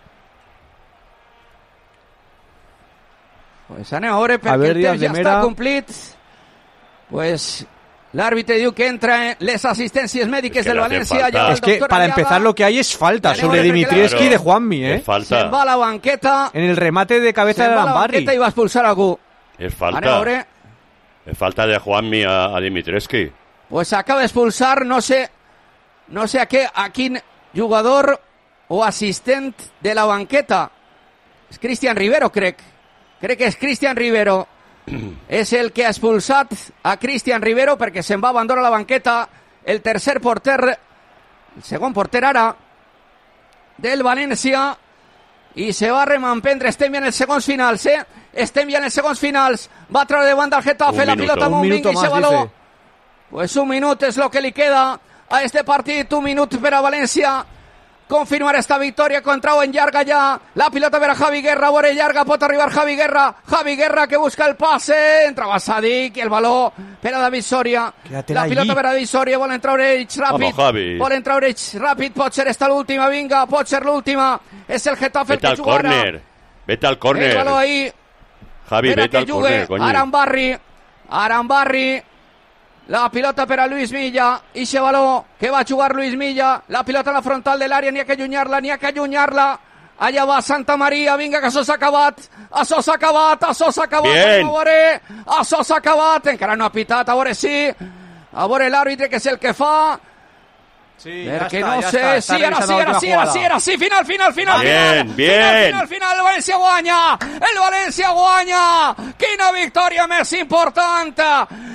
Pues anem a veure perquè el temps ja està complit. Pues... l'àrbitre diu que entra en les assistències mèdiques del València. Es que para empezar lo que hay es falta sobre Dimitrievski de Juanmi, ¿eh? Falta. Se'n va a la banqueta. En el remate de cabeza de Lambarri. Se'n va a la banqueta i va a expulsar algú. Es falta. Es falta de Juanmi a, a Dimitrievski. Pues acaba de expulsar, no sé, no sé a qué, a quin jugador o assistent de la banqueta. És Cristian Rivero, crec. Crec que és Cristian Rivero. És el que ha expulsat a Cristian Rivero perquè se'n va abandonar la banqueta el tercer porter, el segon porter ara del València, i se va remampendre. Estem ja en els segons finals, eh? Estem ja en els segons finals. Va treure de banda el Getafe, la pilota amb un vinc i se való. Pues un minut és lo que li queda a este partit, un minut per a València confirmar esta victòria contra en llarga ja, la pilota per a Javi Guerra, a veure llarga, pot arribar Javi Guerra, Javi Guerra que busca el pase, entrava Sadik, el baló per a David Soria, la pilota per a David Soria, volen treure ells ràpid, volen treure ells ràpid, pot ser esta l'última, vinga, pot ser l'última, és el Getafe el que jugarà, vete al córner, el baló ahí, Javi, vete al córner, coño, Arambarri, Arambarri, la pilota per a Luis Milla, ixe baló que va a jugar Luis Milla, la pilota a la frontal de l'àrea, n'hi ha que allunyar-la, n'hi ha que allunyar-la, allà va Santa Maria, vinga que això s'ha acabat, això s'ha acabat, això s'ha acabat, Bien. a veure, això s'ha acabat, encara no ha pitat, a veure sí, a veure l'àrbitre que és el que fa, sí, perquè ja no està, sé, ja està, sí, ara sí, ara sí, ara sí, ara sí, final, final, final, bien, final, bien. final, final, final, el València guanya, el València guanya, quina victòria més important,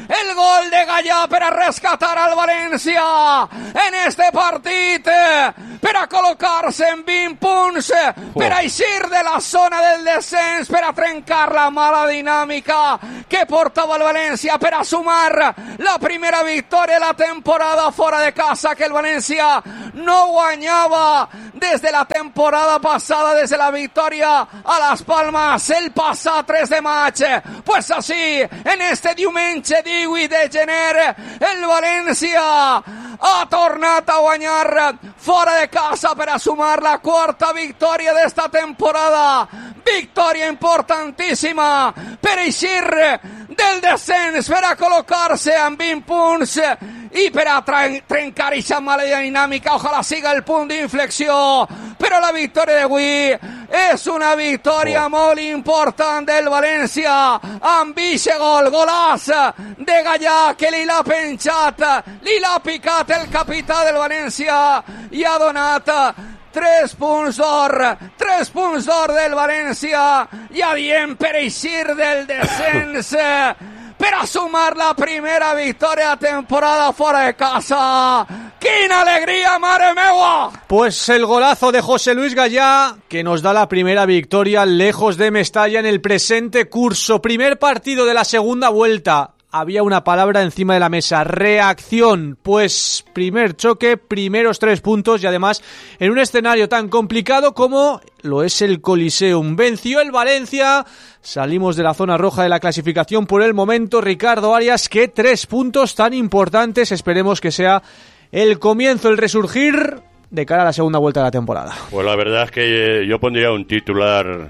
el gol de Gallà per a rescatar al València en este partit, per a col·locar-se en vint punts, per a eixir de la zona del descens, per a trencar la mala dinàmica que portava el València, per a sumar la primera victòria de la temporada fora de casa, que el València no guanyava des de la temporada passada, des de la victòria a Las Palmas el passat tres de maig. Pues així, en este diumenge divuit de gener, el València ha tornat a guanyar fora de casa per a sumar la quarta victòria d'esta temporada. Victòria importantíssima per eixir del descens, per a col·locar-se amb vint punts i per a trencar aquesta mala dinàmica. Ojalà siga el punt d'inflexió, però la victòria d'avui és una victòria oh. molt important del València, amb eixe gol, golaç de Gallà, que li l'ha penjat, li l'ha picat el capità del València i ha donat tres punts d'or, tres punts d'or del València, ja diem, per eixir del descens, per a sumar la primera victòria de temporada fora de casa. ¡Quina alegría, madre meua! Pues el golazo de José Luis Gallà, que nos da la primera victoria lejos de Mestalla en el presente curso. Primer partido de la segunda vuelta. Había una palabra encima de la mesa: reacción. Pues primer choque, primeros tres puntos, y además en un escenario tan complicado como lo es el Coliseum. Venció el Valencia, salimos de la zona roja de la clasificación por el momento. Ricardo Arias, que tres puntos tan importantes, esperemos que sea el comienzo, el resurgir de cara a la segunda vuelta de la temporada. Pues la verdad es que yo pondría un titular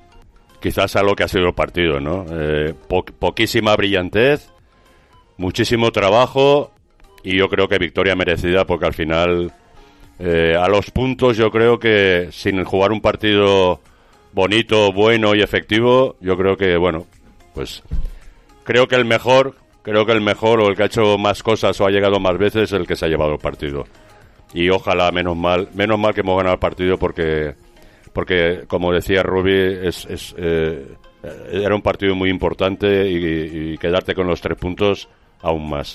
quizás a lo que ha sido el partido, ¿no? Eh, po- poquísima brillantez, muchísimo trabajo, y yo creo que victoria merecida, porque al final eh, a los puntos yo creo que sin jugar un partido bonito, bueno y efectivo, yo creo que, bueno, pues creo que el mejor, creo que el mejor o el que ha hecho más cosas o ha llegado más veces es el que se ha llevado el partido. Y ojalá, menos mal, menos mal que hemos ganado el partido, porque porque como decía Rubi, es, es eh, era un partido muy importante, y, y quedarte con los tres puntos aún más.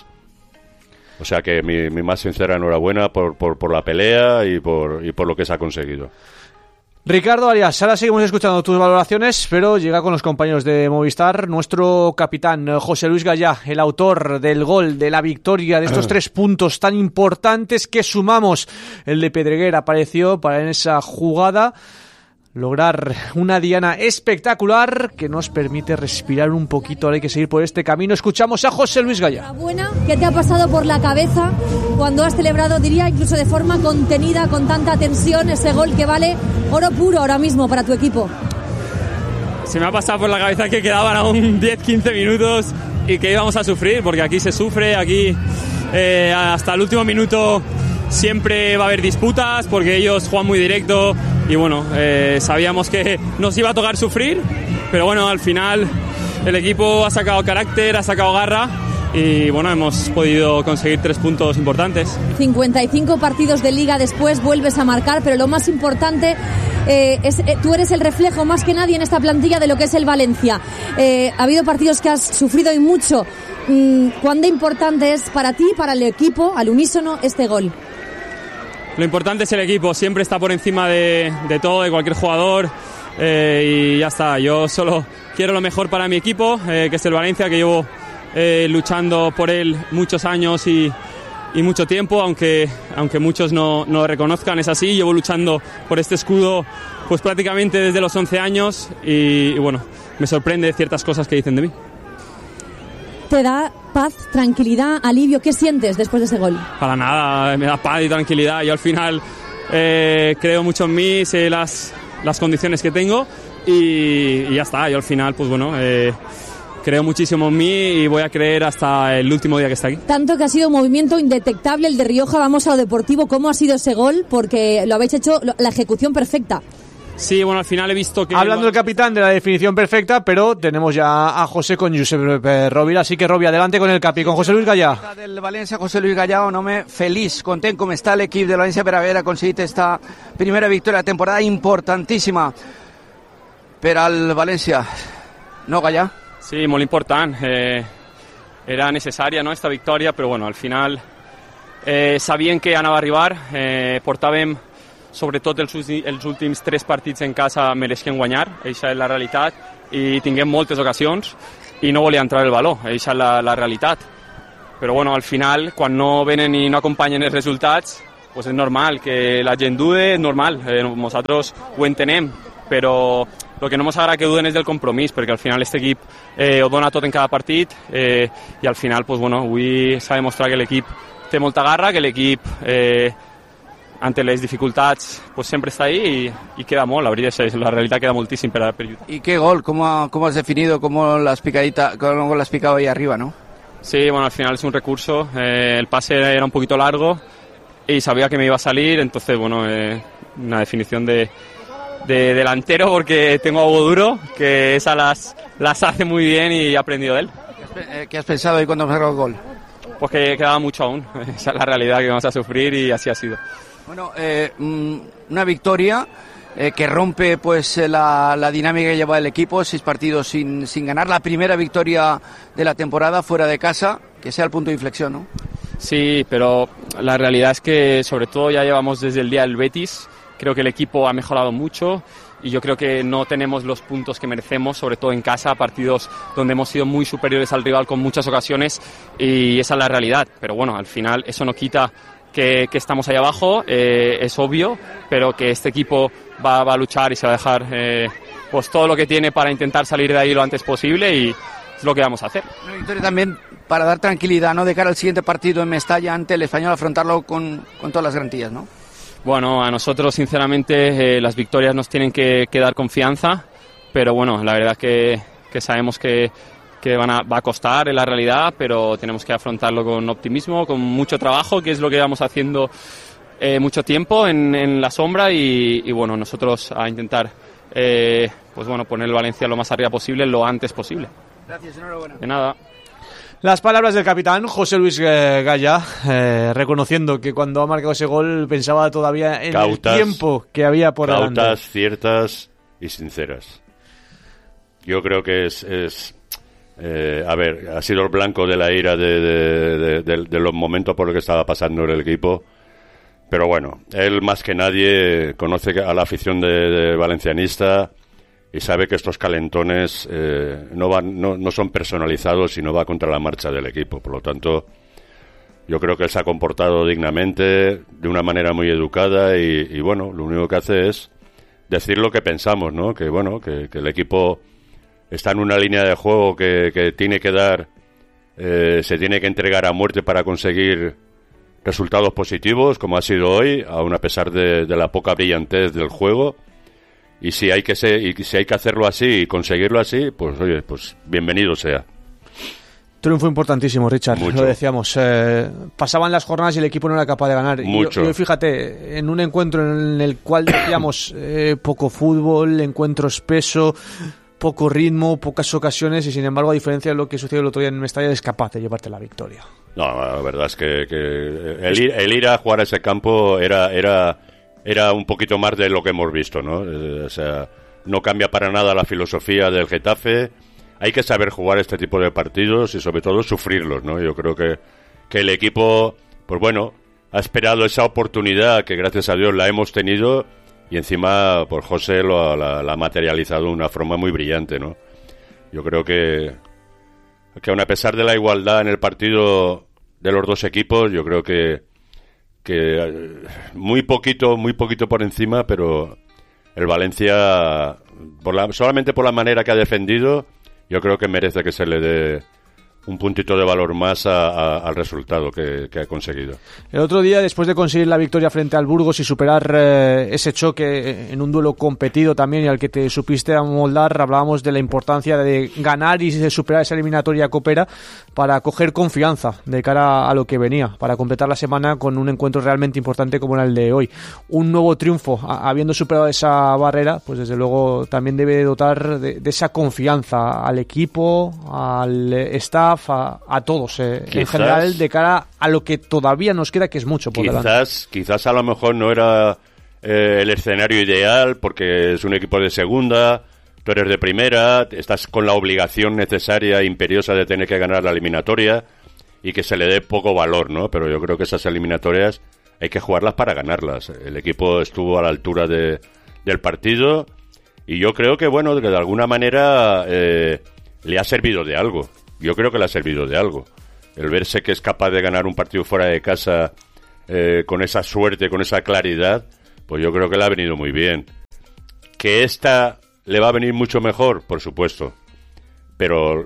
O sea que mi, mi más sincera enhorabuena por, por, por la pelea y por, y por lo que se ha conseguido. Ricardo Arias, ahora seguimos escuchando tus valoraciones, pero llega con los compañeros de Movistar nuestro capitán José Luis Gallà, el autor del gol, de la victoria, de estos tres puntos tan importantes que sumamos. El de Pedreguer apareció para en esa jugada lograr una diana espectacular que nos permite respirar un poquito. Ahora hay que seguir por este camino. Escuchamos a José Luis Gallà. Buena, ¿qué te ha pasado por la cabeza cuando has celebrado, diría, incluso de forma contenida, con tanta tensión, ese gol que vale oro puro ahora mismo para tu equipo? Se me ha pasado por la cabeza que quedaban aún diez quince minutos y que íbamos a sufrir, porque aquí se sufre, aquí eh, hasta el último minuto siempre va a haber disputas, porque ellos juegan muy directo. Y bueno, eh, sabíamos que nos iba a tocar sufrir, pero bueno, al final el equipo ha sacado carácter, ha sacado garra, y bueno, hemos podido conseguir tres puntos importantes. cincuenta y cinco partidos de liga después, vuelves a marcar, pero lo más importante eh, es eh, tú eres el reflejo más que nadie en esta plantilla de lo que es el Valencia. Eh, ha habido partidos que has sufrido y mucho. Mm, ¿Cuán de importante es para ti, para el equipo, al unísono, este gol? Lo importante es el equipo, siempre está por encima de, de todo, de cualquier jugador, eh, y ya está. Yo solo quiero lo mejor para mi equipo, eh, que es el Valencia, que llevo eh, luchando por él muchos años y, y mucho tiempo, aunque, aunque muchos no, no lo reconozcan, es así. Llevo luchando por este escudo pues prácticamente desde los once años, y, y bueno, me sorprende ciertas cosas que dicen de mí. ¿Te da paz, tranquilidad, alivio? ¿Qué sientes después de ese gol? Para nada, me da paz y tranquilidad. Yo al final eh, creo mucho en mí, sé las, las condiciones que tengo, y, y ya está. Yo al final, pues bueno, eh, creo muchísimo en mí y voy a creer hasta el último día que está aquí. Tanto que ha sido un movimiento indetectable el de Rioja. Vamos a lo deportivo. ¿Cómo ha sido ese gol? Porque lo habéis hecho, la ejecución perfecta. Sí, bueno, al final he visto que... Hablando el capitán de la definición perfecta, pero tenemos ya a José con Josep Rovira, así que Rovi, adelante con el capi, con José Luis Gallà. Del València, José Luis Gallà, un home feliç, content com està l'equip del València per haver aconseguit esta primera victòria de temporada importantíssima per al València. No, Gallà? Sí, molt important. Eh, era necesaria, no, esta victòria, però bueno, al final eh, sabien que anava a arribar, eh, portàvem sobretot els, els últims tres partits en casa mereixen guanyar, això és la realitat, i tinguem moltes ocasions i no volia entrar el valor, això és la, la realitat. Però bueno, al final, quan no venen i no acompanyen els resultats, pues és normal que la gent dude, és normal, eh, nosaltres ho entenem, però el que no ens agrada que duden és del compromís, perquè al final aquest equip eh, ho dona tot en cada partit eh, i al final, pues, bueno, avui s'ha demostrat que l'equip té molta garra, que l'equip eh, ante les dificultats pues, sempre està ahí y, y queda molt, la veritat és la realitat queda moltíssim per, per lluitar. ¿Y qué gol? ¿Cómo, cómo has definido? ¿Cómo la has picadita, cómo la has picado ahí arriba, no? Sí, bueno, al final es un recurso, eh, el pase era un poquito largo y sabía que me iba a salir, entonces, bueno, eh, una definición de, de delantero porque tengo algo duro, que esas las, las hace muy bien y he aprendido de él. ¿Qué has pensado ahí cuando has marcado el gol? Pues que quedaba mucho aún, esa es la realidad que vamos a sufrir y así ha sido. Bueno, eh, una victoria eh, que rompe pues la, la dinámica que lleva el equipo, seis partidos sin, sin ganar, la primera victoria de la temporada fuera de casa, que sea el punto de inflexión, ¿no? Sí, pero la realidad es que sobre todo ya llevamos desde el día del Betis, creo que el equipo ha mejorado mucho y yo creo que no tenemos los puntos que merecemos, sobre todo en casa, partidos donde hemos sido muy superiores al rival con muchas ocasiones y esa es la realidad, pero bueno, al final eso no quita que, que estamos ahí abajo, eh, es obvio, pero que este equipo va, va a luchar y se va a dejar eh, pues todo lo que tiene para intentar salir de ahí lo antes posible y es lo que vamos a hacer. Una victoria también para dar tranquilidad, ¿no? De cara al siguiente partido en Mestalla ante el Español, afrontarlo con, con todas las garantías, ¿no? Bueno, a nosotros sinceramente eh, las victorias nos tienen que, que dar confianza, pero bueno, la verdad que, que sabemos que, que van a, va a costar en la realidad, pero tenemos que afrontarlo con optimismo, con mucho trabajo, que es lo que vamos haciendo eh, mucho tiempo en, en la sombra y, y bueno, nosotros a intentar eh, pues bueno, poner el Valencia lo más arriba posible, lo antes posible. Gracias, enhorabuena. De nada. Las palabras del capitán José Luis Gaya, eh, reconociendo que cuando ha marcado ese gol pensaba todavía en cautas, el tiempo que había por cautas, delante. Cautas, ciertas y sinceras. Yo creo que es... es eh, a ver, ha sido el blanco de la ira de, de, de, de, de los momentos por los que estaba pasando en el equipo. Pero bueno, él más que nadie conoce a la afición de, de valencianista y sabe que estos calentones eh, no van no, no son personalizados, sino va contra la marcha del equipo. Por lo tanto, yo creo que él se ha comportado dignamente, de una manera muy educada y, y bueno, lo único que hace es decir lo que pensamos, ¿no? Que bueno, que, que el equipo está en una línea de juego que, que tiene que dar, eh, se tiene que entregar a muerte para conseguir resultados positivos, como ha sido hoy, aun a pesar de, de la poca brillantez del juego. Y si hay que ser, y si hay que hacerlo así y conseguirlo así, pues oye, pues bienvenido sea. Triunfo importantísimo, Richard. Mucho. Lo decíamos. Eh, pasaban las jornadas y el equipo no era capaz de ganar. Mucho. Y, y fíjate, en un encuentro en el cual decíamos eh, poco fútbol, encuentro espeso, poco ritmo, pocas ocasiones, y sin embargo, a diferencia de lo que sucedió el otro día en Mestalla, es capaz de llevarte la victoria. No, la verdad es que, que el, ir, el ir a jugar a ese campo era, era, era un poquito más de lo que hemos visto, ¿no? Eh, o sea, no cambia para nada la filosofía del Getafe. Hay que saber jugar este tipo de partidos y sobre todo sufrirlos, ¿no? Yo creo que, que el equipo, pues bueno, ha esperado esa oportunidad que gracias a Dios la hemos tenido y encima pues José lo, la, la ha materializado de una forma muy brillante, ¿no? Yo creo que, que aun a pesar de la igualdad en el partido de los dos equipos, yo creo que, que muy poquito, muy poquito por encima, pero el Valencia, por la, solamente por la manera que ha defendido, yo creo que merece que se le dé un puntito de valor más a, a, al resultado que, que ha conseguido. El otro día, después de conseguir la victoria frente al Burgos y superar eh, ese choque en un duelo competido también y al que te supiste amoldar, hablábamos de la importancia de ganar y de superar esa eliminatoria copera para coger confianza de cara a lo que venía, para completar la semana con un encuentro realmente importante como era el de hoy. Un nuevo triunfo, a, habiendo superado esa barrera, pues desde luego también debe dotar de, de esa confianza al equipo, al staff, A, a todos eh, quizás, en general, de cara a lo que todavía nos queda, que es mucho por quizás, delante. Quizás a lo mejor no era eh, el escenario ideal, porque es un equipo de segunda, tú eres de primera, estás con la obligación necesaria, imperiosa de tener que ganar la eliminatoria y que se le dé poco valor, ¿no? Pero yo creo que esas eliminatorias hay que jugarlas para ganarlas. El equipo estuvo a la altura de, del partido y yo creo que, bueno, que de alguna manera eh, le ha servido de algo. Yo creo que le ha servido de algo. El verse que es capaz de ganar un partido fuera de casa eh, con esa suerte, con esa claridad, pues yo creo que le ha venido muy bien. ¿Que esta le va a venir mucho mejor? Por supuesto. Pero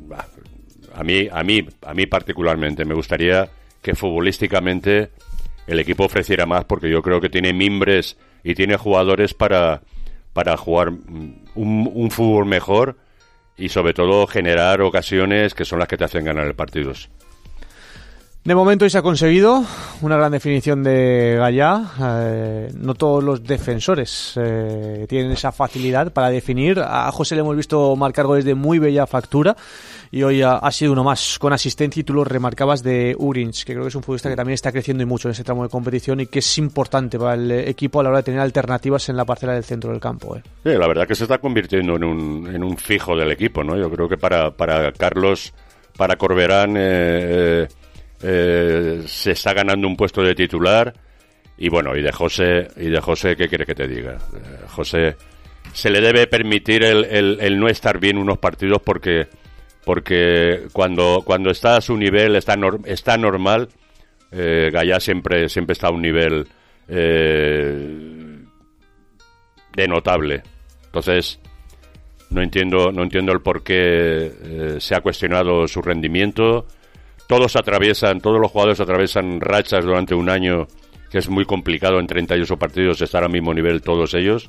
a mí, a mí, a mí particularmente me gustaría que futbolísticamente el equipo ofreciera más, porque yo creo que tiene mimbres y tiene jugadores para, para jugar un, un fútbol mejor y sobre todo generar ocasiones que son las que te hacen ganar el partidos. De momento hoy se ha conseguido una gran definición de Gallá. Eh, no todos los defensores eh, tienen esa facilidad para definir. A José le hemos visto marcar goles de muy bella factura y hoy ha, ha sido uno más con asistencia, y tú lo remarcabas de Urinch, que creo que es un futbolista que también está creciendo y mucho en ese tramo de competición y que es importante para el equipo a la hora de tener alternativas en la parcela del centro del campo. Eh. Sí, la verdad que se está convirtiendo en un, en un fijo del equipo, ¿no? Yo creo que para, para Carlos, para Corberán... Eh, eh, Eh, se está ganando un puesto de titular y bueno, y de José, y de José, ¿qué quiere que te diga? Eh, José, se le debe permitir el, el, el no estar bien unos partidos porque porque cuando cuando está a su nivel, está, nor, está normal. eh, Gallá siempre, siempre está a un nivel eh, de notable. Entonces no entiendo, no entiendo el por qué eh, se ha cuestionado su rendimiento. Todos atraviesan, todos los jugadores atraviesan rachas durante un año que es muy complicado en treinta y ocho partidos estar al mismo nivel todos ellos.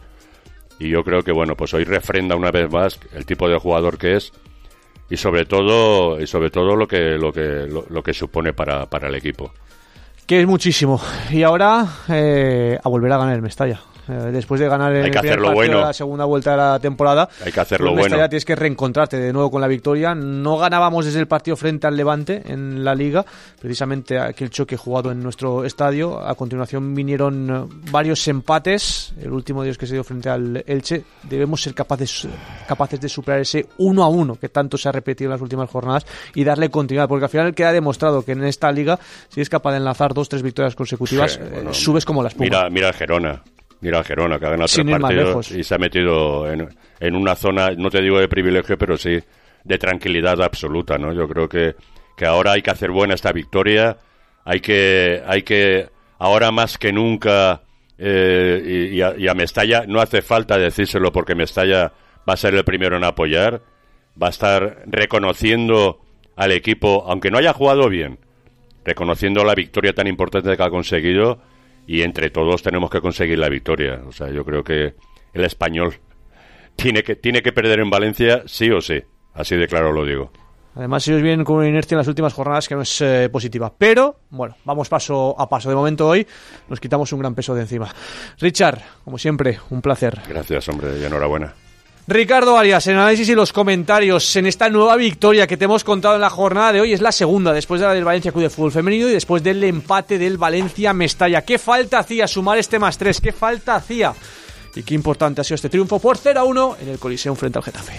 Y yo creo que, bueno, pues hoy refrenda una vez más el tipo de jugador que es y sobre todo y sobre todo lo que lo que lo, lo que supone para, para el equipo. Que es muchísimo. Y ahora eh, a volver a ganar el Mestalla. Eh, después de ganar el primer partido bueno. de la segunda vuelta de la temporada, hay que hacerlo pues bueno. Tienes que reencontrarte de nuevo con la victoria. No ganábamos desde el partido frente al Levante en la Liga, precisamente aquel choque jugado en nuestro estadio. A continuación vinieron varios empates, el último de ellos que se dio frente al Elche. Debemos ser capaces capaces de superar ese uno a uno que tanto se ha repetido en las últimas jornadas y darle continuidad, porque al final queda demostrado que en esta Liga, si es capaz de enlazar dos tres victorias consecutivas, sí, bueno, eh, subes como la espuma. Mira, mira el Gerona. Mira, Gerona, que ha ganado tres partidos y se ha metido en, en una zona, no te digo de privilegio, pero sí de tranquilidad absoluta, ¿no? Yo creo que, que ahora hay que hacer buena esta victoria, hay que, hay que ahora más que nunca, eh, y, y, a, y a Mestalla no hace falta decírselo porque Mestalla va a ser el primero en apoyar, va a estar reconociendo al equipo, aunque no haya jugado bien, reconociendo la victoria tan importante que ha conseguido. Y entre todos tenemos que conseguir la victoria. O sea, yo creo que el Español tiene que tiene que perder en Valencia sí o sí. Así de claro lo digo. Además, ellos vienen con una inercia en las últimas jornadas que no es eh, positiva. Pero, bueno, vamos paso a paso. De momento hoy nos quitamos un gran peso de encima. Richard, como siempre, un placer. Gracias, hombre, y enhorabuena. Ricardo Arias, en análisis y los comentarios en esta nueva victoria que te hemos contado en la jornada de hoy. Es la segunda, después de la del Valencia Club de Fútbol Femenino y después del empate del Valencia Mestalla. ¿Qué falta hacía sumar este más tres? ¿Qué falta hacía? Y qué importante ha sido este triunfo por cero a uno en el Coliseum frente al Getafe.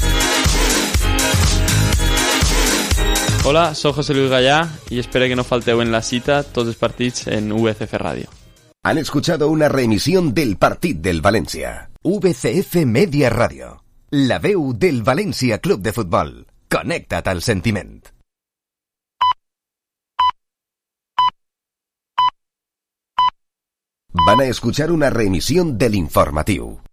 Hola, soy José Luis Gallá y espero que no falteu en la cita tots els partits en V C F Radio. Han escuchado una reemisión del Partit del Valencia. V C F Media Radio. La veu del Valencia Club de Futbol. Connecta't al sentiment. Van a escuchar una reemisión del informatiu.